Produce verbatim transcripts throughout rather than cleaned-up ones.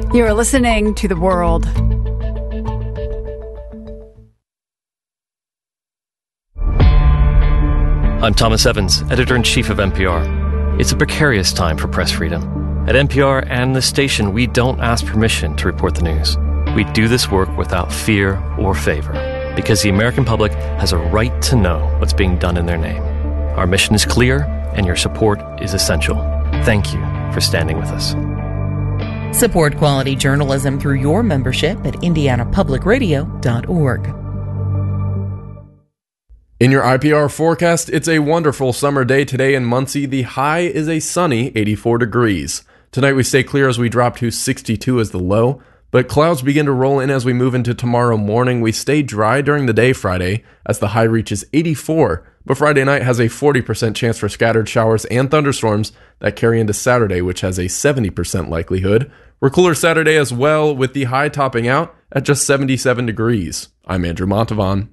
You're listening to The World. I'm Thomas Evans, editor-in-chief of N P R. It's a precarious time for press freedom. At N P R and the station, we don't ask permission to report the news. We do this work without fear or favor, because the American public has a right to know what's being done in their name. Our mission is clear, and your support is essential. Thank you for standing with us. Support quality journalism through your membership at indiana public radio dot org. In your I P R forecast, it's a wonderful summer day today in Muncie. The high is a sunny eighty-four degrees. Tonight we stay clear as we drop to sixty-two as the low, but clouds begin to roll in as we move into tomorrow morning. We stay dry during the day Friday as the high reaches eighty-four, but Friday night has a forty percent chance for scattered showers and thunderstorms that carry into Saturday, which has a seventy percent likelihood. We're cooler Saturday as well, with the high topping out at just seventy-seven degrees. I'm Andrew Montavon.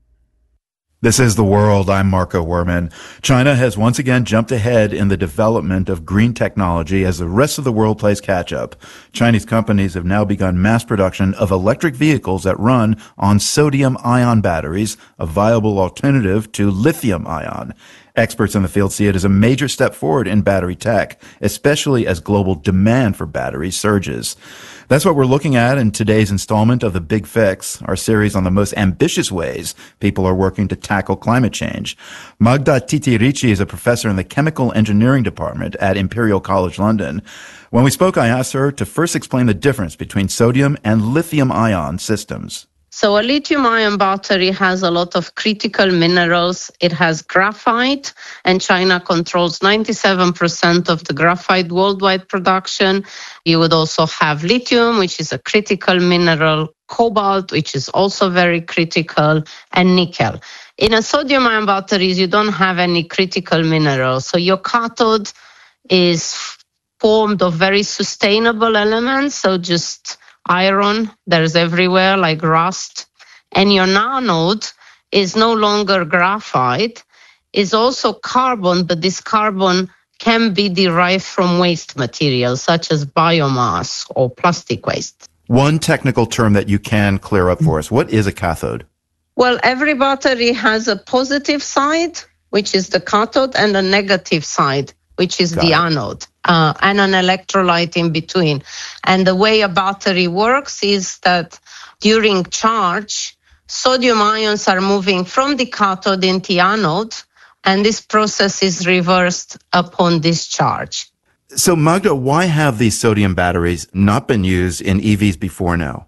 This is The World. I'm Marco Werman. China has once again jumped ahead in the development of green technology as the rest of the world plays catch-up. Chinese companies have now begun mass production of electric vehicles that run on sodium-ion batteries, a viable alternative to lithium-ion. Experts in the field see it as a major step forward in battery tech, especially as global demand for batteries surges. That's what we're looking at in today's installment of The Big Fix, our series on the most ambitious ways people are working to tackle climate change. Magda Titirici is a professor in the Chemical Engineering Department at Imperial College London. When we spoke, I asked her to first explain the difference between sodium and lithium-ion systems. So a lithium-ion battery has a lot of critical minerals. It has graphite, and China controls ninety-seven percent of the graphite worldwide production. You would also have lithium, which is a critical mineral, cobalt, which is also very critical, and nickel. In a sodium-ion batteries, you don't have any critical minerals. So your cathode is formed of very sustainable elements, so just iron, there's everywhere, like rust. And your anode is no longer graphite, is also carbon, but this carbon can be derived from waste materials, such as biomass or plastic waste. One technical term that you can clear up for us. What is a cathode? Well, every battery has a positive side, which is the cathode, and a negative side, which is Got the it. anode. Uh, and an electrolyte in between. And the way a battery works is that during charge, sodium ions are moving from the cathode into the anode, and this process is reversed upon discharge. So, Magda, why have these sodium batteries not been used in E Vs before now?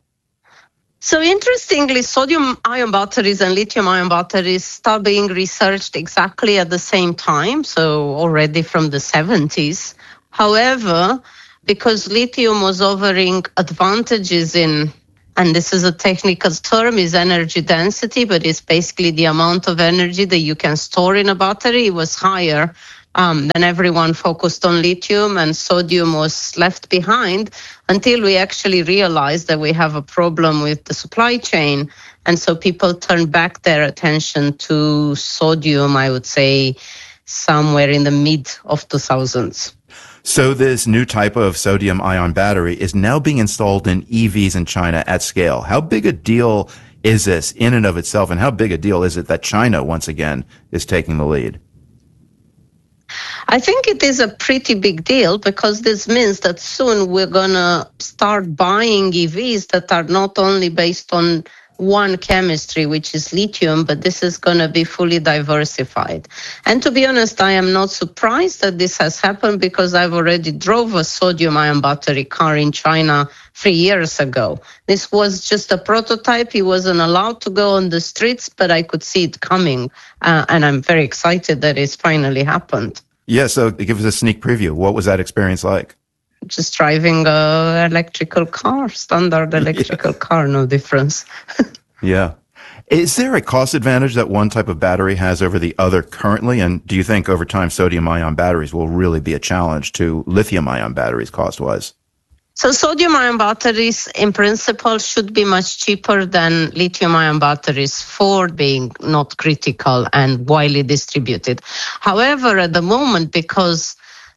So interestingly, sodium-ion batteries and lithium-ion batteries start being researched exactly at the same time, so already from the seventies. However, because lithium was offering advantages in, and this is a technical term, is energy density, but it's basically the amount of energy that you can store in a battery, it was higher. Um, then everyone focused on lithium, and sodium was left behind until we actually realized that we have a problem with the supply chain. And so people turned back their attention to sodium, I would say, somewhere in the mid of two thousands. So this new type of sodium-ion battery is now being installed in E Vs in China at scale. How big a deal is this in and of itself, and how big a deal is it that China, once again, is taking the lead? I think it is a pretty big deal, because this means that soon we're going to start buying E Vs that are not only based on one chemistry, which is lithium, but this is going to be fully diversified. And to be honest, I am not surprised that this has happened, because I've already drove a sodium-ion battery car in China three years ago. This was just a prototype. It wasn't allowed to go on the streets, but I could see it coming. Uh, and I'm very excited that it's finally happened. Yeah, so give us a sneak preview. What was that experience like? Just driving an electrical car, standard electrical yeah. car, no difference. Yeah. Is there a cost advantage that one type of battery has over the other currently? And do you think over time sodium-ion batteries will really be a challenge to lithium-ion batteries cost-wise? So sodium-ion batteries, in principle, should be much cheaper than lithium-ion batteries for being not critical and widely distributed. However, at the moment, because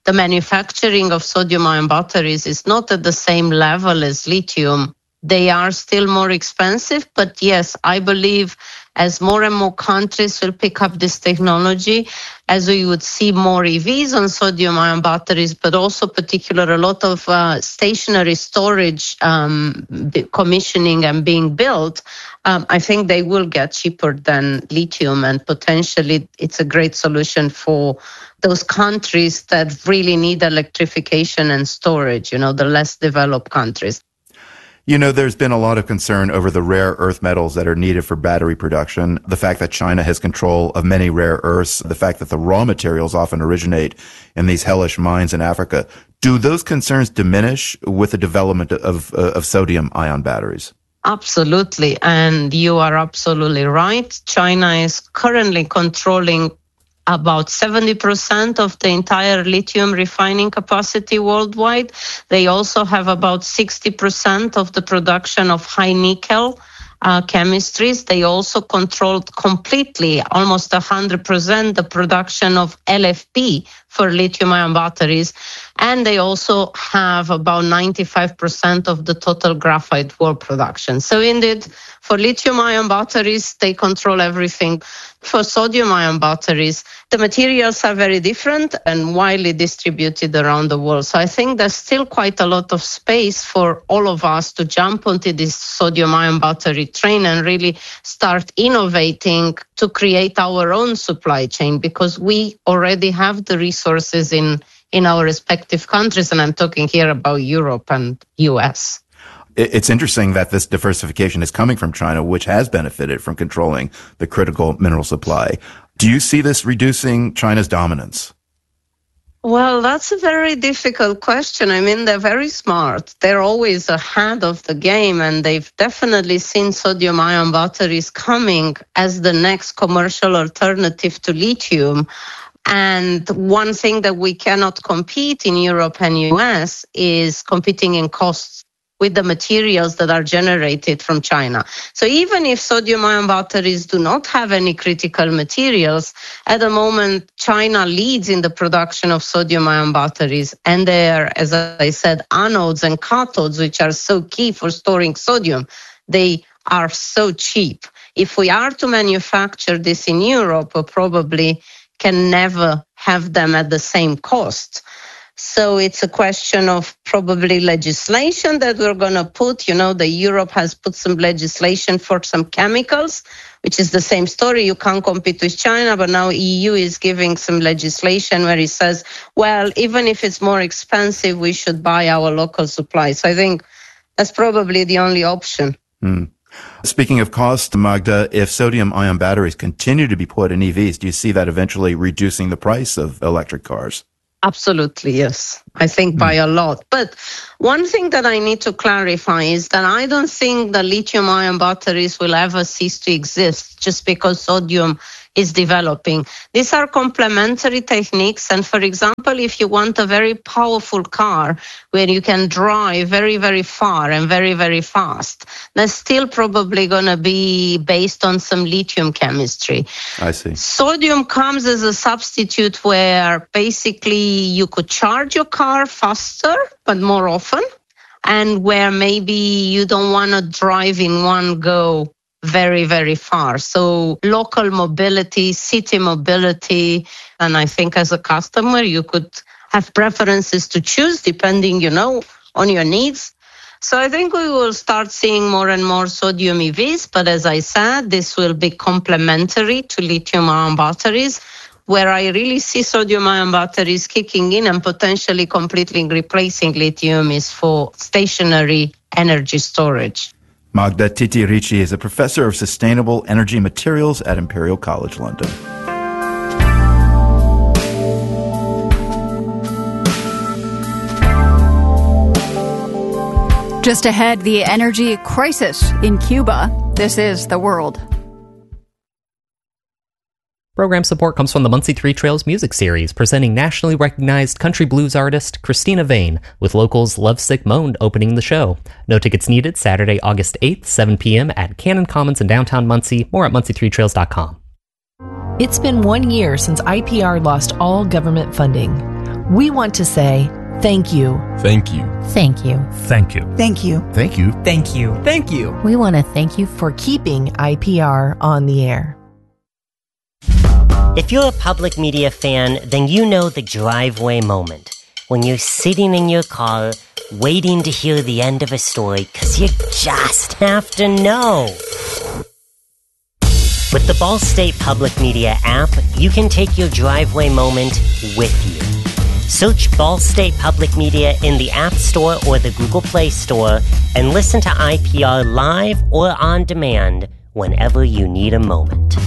the manufacturing of sodium-ion batteries is not at the same level as lithium. They are still more expensive, but yes, I believe as more and more countries will pick up this technology, as we would see more E Vs on sodium-ion batteries, but also particular a lot of uh, stationary storage um, commissioning and being built, um, I think they will get cheaper than lithium, and potentially it's a great solution for those countries that really need electrification and storage, you know, the less developed countries. You know, there's been a lot of concern over the rare earth metals that are needed for battery production, the fact that China has control of many rare earths, the fact that the raw materials often originate in these hellish mines in Africa. Do those concerns diminish with the development of, uh, of sodium-ion batteries? Absolutely. And you are absolutely right. China is currently controlling about seventy percent of the entire lithium refining capacity worldwide. They also have about sixty percent of the production of high nickel uh, chemistries. They also controlled completely, almost one hundred percent, the production of L F P for lithium-ion batteries. And they also have about ninety-five percent of the total graphite world production. So indeed, for lithium-ion batteries, they control everything. For sodium-ion batteries, the materials are very different and widely distributed around the world. So I think there's still quite a lot of space for all of us to jump onto this sodium-ion battery train and really start innovating to create our own supply chain, because we already have the resources in, in our respective countries. And I'm talking here about Europe and U S. It's interesting that this diversification is coming from China, which has benefited from controlling the critical mineral supply. Do you see this reducing China's dominance? Well, that's a very difficult question. I mean, they're very smart. They're always ahead of the game, and they've definitely seen sodium-ion batteries coming as the next commercial alternative to lithium. And one thing that we cannot compete in Europe and U S is competing in costs with the materials that are generated from China. So even if sodium-ion batteries do not have any critical materials, at the moment, China leads in the production of sodium-ion batteries. And they're, as I said, anodes and cathodes, which are so key for storing sodium, they are so cheap. If we are to manufacture this in Europe, we probably can never have them at the same cost. So it's a question of probably legislation that we're going to put. You know, the Europe has put some legislation for some chemicals, which is the same story. You can't compete with China, but now E U is giving some legislation where it says, well, even if it's more expensive, we should buy our local supply. So I think that's probably the only option. Mm. Speaking of cost, Magda, if sodium-ion batteries continue to be put in E Vs, do you see that eventually reducing the price of electric cars? Absolutely, yes. I think by a lot. But one thing that I need to clarify is that I don't think the lithium-ion batteries will ever cease to exist just because sodium is developing. These are complementary techniques. And for example, if you want a very powerful car where you can drive very, very far and very, very fast, that's still probably going to be based on some lithium chemistry. I see. Sodium comes as a substitute where basically you could charge your car faster, but more often, and where maybe you don't want to drive in one go very, very far. So local mobility, city mobility, and I think as a customer, you could have preferences to choose depending, you know, on your needs. So I think we will start seeing more and more sodium E Vs, but as I said, this will be complementary to lithium-ion batteries, where I really see sodium-ion batteries kicking in and potentially completely replacing lithium is for stationary energy storage. Magda Titi-Ricci is a professor of sustainable energy materials at Imperial College London. Just ahead, the energy crisis in Cuba. This is The World. Program support comes from the Muncie Three Trails music series, presenting nationally recognized country blues artist Christina Vane, with locals Lovesick Moan opening the show. No tickets needed, Saturday, August eighth, seven p.m. at Cannon Commons in downtown Muncie. More at muncie three trails dot com. It's been one year since I P R lost all government funding. we want to say thank you. Thank you. Thank you. Thank you. Thank you. Thank you. Thank you. Thank you. We want to thank you for For keeping I P R on the air. If you're a public media fan, then you know the driveway moment. When you're sitting in your car, waiting to hear the end of a story, because you just have to know. With the Ball State Public Media app, you can take your driveway moment with you. Search Ball State Public Media in the App Store or the Google Play Store and listen to I P R live or on demand whenever you need a moment.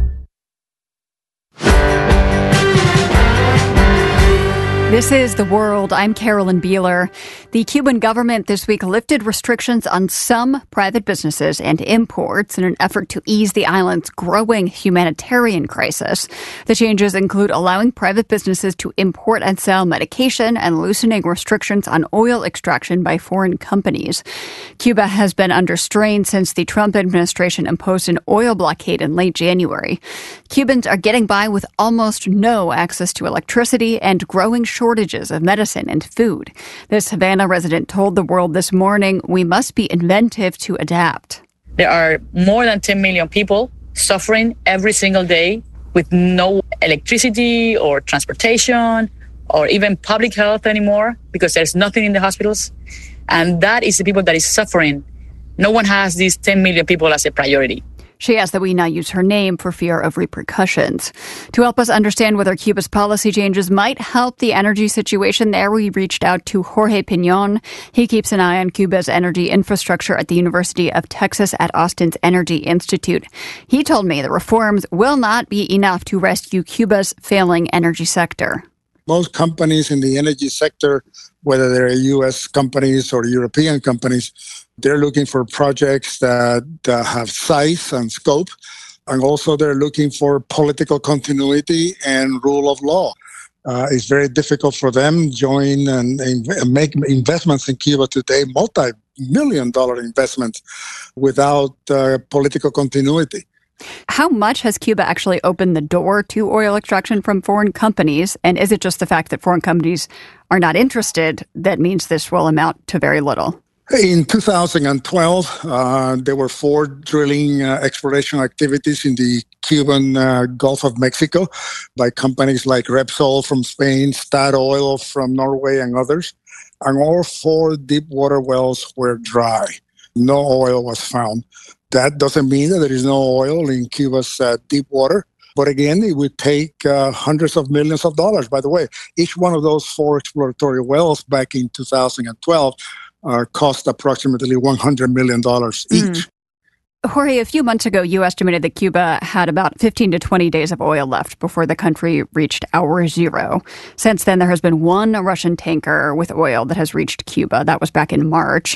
This is The World. I'm Carolyn Beeler. The Cuban government this week lifted restrictions on some private businesses and imports in an effort to ease the island's growing humanitarian crisis. The changes include allowing private businesses to import and sell medication and loosening restrictions on oil extraction by foreign companies. Cuba has been under strain since the Trump administration imposed an oil blockade in late January. Cubans are getting by with almost no access to electricity and growing shortages of medicine and food. This Havana resident told The World this morning, we must be inventive to adapt. There are more than ten million people suffering every single day with no electricity or transportation or even public health anymore because there's nothing in the hospitals. And that is the people that is suffering. No one has these ten million people as a priority. She asked that we not use her name for fear of repercussions. To help us understand whether Cuba's policy changes might help the energy situation there, we reached out to Jorge Piñon. He keeps an eye on Cuba's energy infrastructure at the University of Texas at Austin's Energy Institute. He told me the reforms will not be enough to rescue Cuba's failing energy sector. Most companies in the energy sector, whether they're U S companies or European companies, they're looking for projects that uh, have size and scope, and also they're looking for political continuity and rule of law. Uh, it's very difficult for them to join and, and make investments in Cuba today, multi-million dollar investments, without uh, political continuity. How much has Cuba actually opened the door to oil extraction from foreign companies? And is it just the fact that foreign companies are not interested that means this will amount to very little? In two thousand twelve, uh, there were four drilling uh, exploration activities in the Cuban uh, Gulf of Mexico by companies like Repsol from Spain, Statoil from Norway, and others. And all four deep water wells were dry. No oil was found. That doesn't mean that there is no oil in Cuba's uh, deep water. But again, it would take uh, hundreds of millions of dollars. By the way, each one of those four exploratory wells back in two thousand twelve Uh, cost approximately one hundred million dollars each. Mm. Jorge, a few months ago, you estimated that Cuba had about fifteen to twenty days of oil left before the country reached hour zero. Since then, there has been one Russian tanker with oil that has reached Cuba. That was back in March.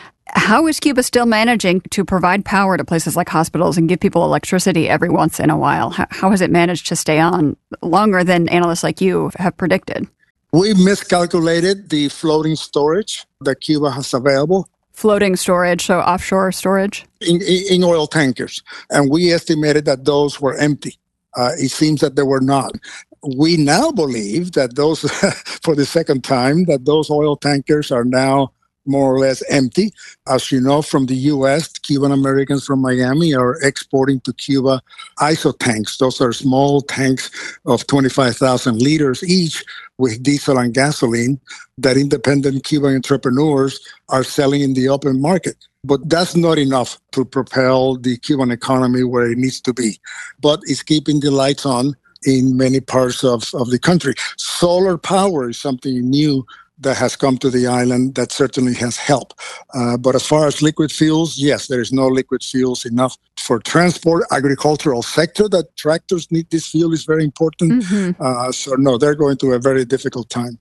How is Cuba still managing to provide power to places like hospitals and give people electricity every once in a while? How, how has it managed to stay on longer than analysts like you have predicted? We miscalculated the floating storage that Cuba has available. Floating storage, so offshore storage? In, in oil tankers. And we estimated that those were empty. Uh, it seems that they were not. We now believe that those, for the second time, that those oil tankers are now more or less empty. As you know, from the U S, Cuban Americans from Miami are exporting to Cuba ISO tanks. Those are small tanks of twenty-five thousand liters each with diesel and gasoline that independent Cuban entrepreneurs are selling in the open market. But that's not enough to propel the Cuban economy where it needs to be. But it's keeping the lights on in many parts of, of the country. Solar power is something new that has come to the island that certainly has helped. Uh, but as far as liquid fuels, yes, there is no liquid fuels enough for transport. Agricultural sector, that tractors need this fuel is very important. Mm-hmm. Uh, so no, they're going through a very difficult time.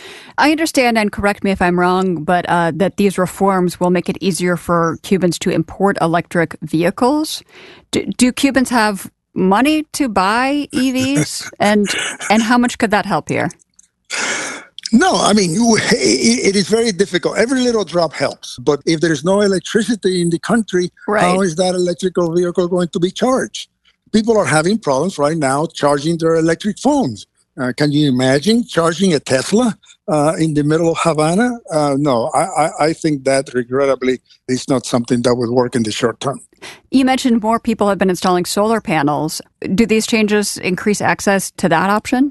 I understand, and correct me if I'm wrong, but uh, that these reforms will make it easier for Cubans to import electric vehicles. Do, do Cubans have money to buy E Vs? and and how much could that help here? No, I mean, it is very difficult. Every little drop helps. But if there is no electricity in the country, right. How is that electrical vehicle going to be charged? People are having problems right now charging their electric phones. Uh, can you imagine charging a Tesla uh, in the middle of Havana? Uh, no, I, I, I think that regrettably is not something that would work in the short term. You mentioned more people have been installing solar panels. Do these changes increase access to that option?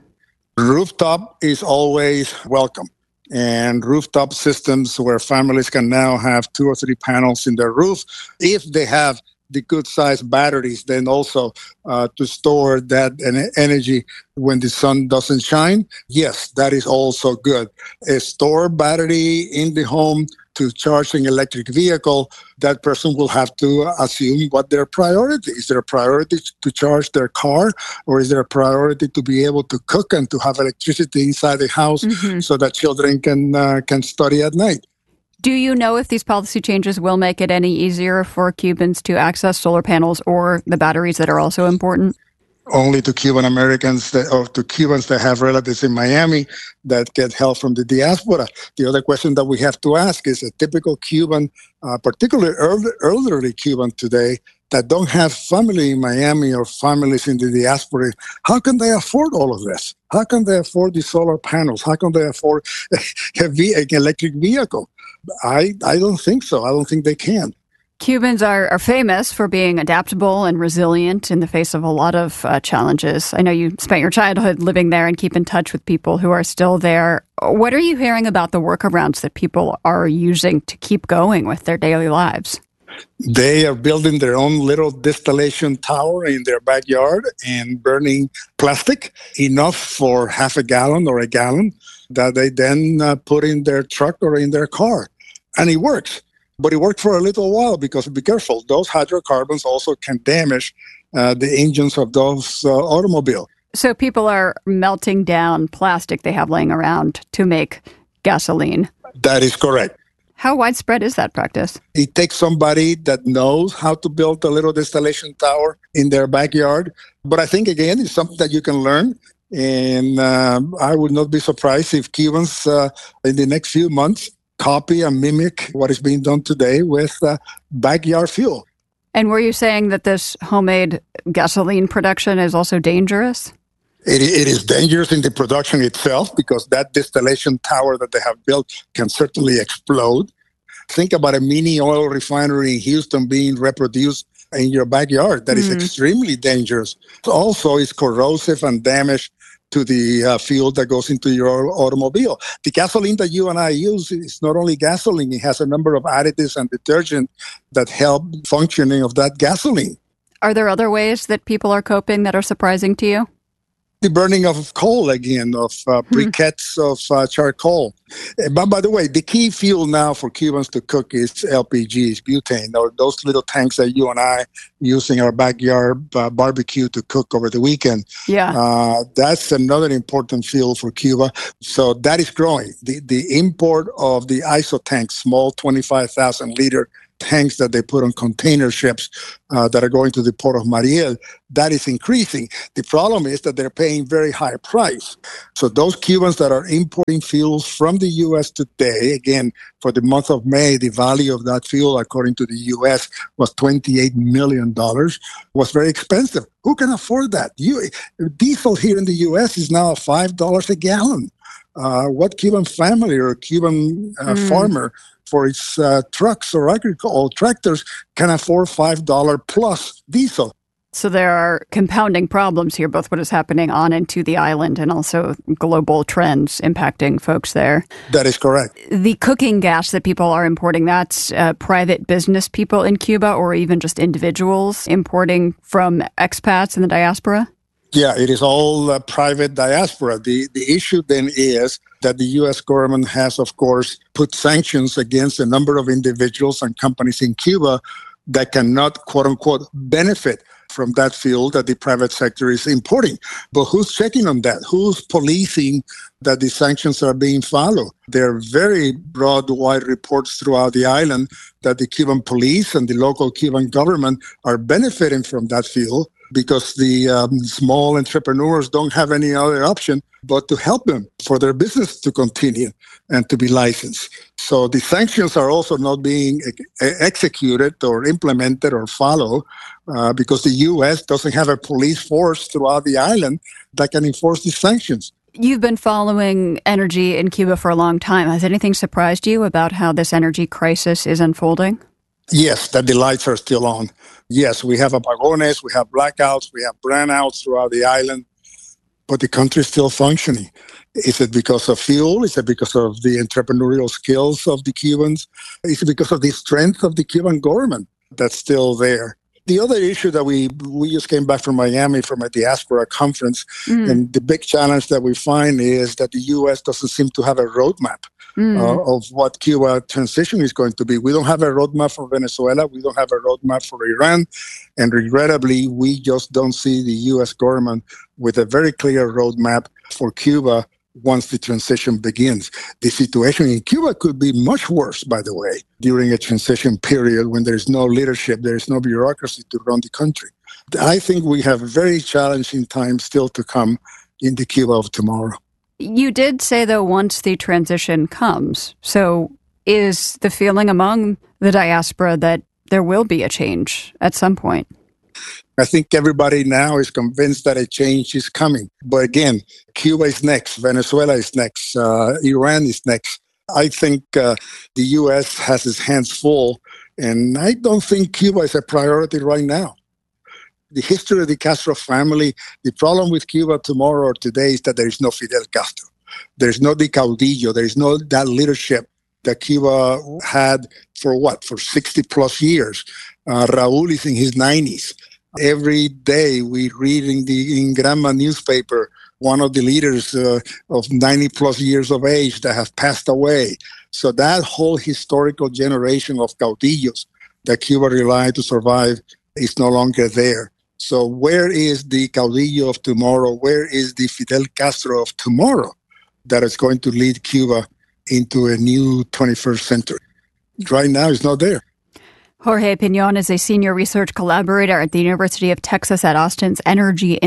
Rooftop is always welcome. And rooftop systems where families can now have two or three panels in their roof, if they have the good sized batteries, then also uh, to store that en- energy when the sun doesn't shine. Yes, that is also good. A store battery in the home to charge an electric vehicle, that person will have to assume what their priority is. Is there a priority to charge their car, or is there a priority to be able to cook and to have electricity inside the house mm-hmm. so that children can uh, can study at night? Do you know if these policy changes will make it any easier for Cubans to access solar panels or the batteries that are also important? Only to Cuban Americans that, or to Cubans that have relatives in Miami that get help from the diaspora. The other question that we have to ask is a typical Cuban, uh, particularly elder, elderly Cuban today, that don't have family in Miami or families in the diaspora, how can they afford all of this? How can they afford the solar panels? How can they afford a, a, an electric vehicle? I, I don't think so. I don't think they can. Cubans are, are famous for being adaptable and resilient in the face of a lot of uh, challenges. I know you spent your childhood living there and keep in touch with people who are still there. What are you hearing about the workarounds that people are using to keep going with their daily lives? They are building their own little distillation tower in their backyard and burning plastic, enough for half a gallon or a gallon, that they then uh, put in their truck or in their car. And it works. But it worked for a little while because, be careful, those hydrocarbons also can damage uh, the engines of those uh, automobiles. So people are melting down plastic they have laying around to make gasoline. That is correct. How widespread is that practice? It takes somebody that knows how to build a little distillation tower in their backyard. But I think, again, it's something that you can learn. And uh, I would not be surprised if Cubans uh, in the next few months copy and mimic what is being done today with uh, backyard fuel. And were you saying that this homemade gasoline production is also dangerous? It, it is dangerous in the production itself because that distillation tower that they have built can certainly explode. Think about a mini oil refinery in Houston being reproduced in your backyard. That mm. is extremely dangerous. Also, it's corrosive and damage to the uh, fuel that goes into your automobile. The gasoline that you and I use is not only gasoline, it has a number of additives and detergent that help functioning of that gasoline. Are there other ways that people are coping that are surprising to you? The burning of coal again, of uh, briquettes of uh, charcoal. But by the way, the key fuel now for Cubans to cook is L P Gs, butane, or those little tanks that you and I use in our backyard uh, barbecue to cook over the weekend. Yeah, uh, that's another important fuel for Cuba. So that is growing. The the import of the I S O tanks, small twenty-five thousand liter tanks that they put on container ships uh, that are going to the port of Mariel, that is increasing. The problem is that they're paying very high price. So those Cubans that are importing fuels from the U S today, again, for the month of May, the value of that fuel, according to the U S, was twenty-eight million dollars, was very expensive. Who can afford that? You, diesel here in the U S is now five dollars a gallon. Uh, what Cuban family or Cuban uh, mm. farmer for its uh, trucks or agricultural tractors can afford five dollars plus diesel? So there are compounding problems here, both what is happening on and to the island and also global trends impacting folks there. That is correct. The cooking gas that people are importing, that's uh, private business people in Cuba or even just individuals importing from expats in the diaspora? Yeah, it is all uh, private diaspora. The the issue then is that the U S government has, of course, put sanctions against a number of individuals and companies in Cuba that cannot, quote unquote, benefit from that fuel that the private sector is importing. But who's checking on that? Who's policing that the sanctions are being followed? There are very broad, wide reports throughout the island that the Cuban police and the local Cuban government are benefiting from that fuel. because the um, small entrepreneurs don't have any other option but to help them for their business to continue and to be licensed. So the sanctions are also not being ex- executed or implemented or followed uh, because the U S doesn't have a police force throughout the island that can enforce these sanctions. You've been following energy in Cuba for a long time. Has anything surprised you about how this energy crisis is unfolding? Yes, that the lights are still on. Yes, we have apagones, we have blackouts, we have brownouts throughout the island, but the country is still functioning. Is it because of fuel? Is it because of the entrepreneurial skills of the Cubans? Is it because of the strength of the Cuban government that's still there? The other issue that we we just came back from Miami from a diaspora conference, mm. and the big challenge that we find is that the U S doesn't seem to have a roadmap mm. uh, of what Cuba transition is going to be. We don't have a roadmap for Venezuela. We don't have a roadmap for Iran. And regrettably, we just don't see the U S government with a very clear roadmap for Cuba once the transition begins. The situation in Cuba could be much worse, by the way, during a transition period when there's no leadership, there's no bureaucracy to run the country. I think we have very challenging times still to come in the Cuba of tomorrow. You did say, though, once the transition comes, so is the feeling among the diaspora that there will be a change at some point? I think everybody now is convinced that a change is coming. But again, Cuba is next, Venezuela is next, uh, Iran is next. I think uh, the U S has its hands full, and I don't think Cuba is a priority right now. The history of the Castro family, the problem with Cuba tomorrow or today is that there is no Fidel Castro. There's no the caudillo. There's no that leadership that Cuba had for what? For sixty plus years. Uh, Raúl is in his nineties. Every day we read in the in Granma newspaper one of the leaders uh, of ninety plus years of age that have passed away. So that whole historical generation of caudillos that Cuba relied to survive is no longer there. So where is the caudillo of tomorrow? Where is the Fidel Castro of tomorrow that is going to lead Cuba into a new twenty-first century? Right now, it's not there. Jorge Piñon is a senior research collaborator at the University of Texas at Austin's Energy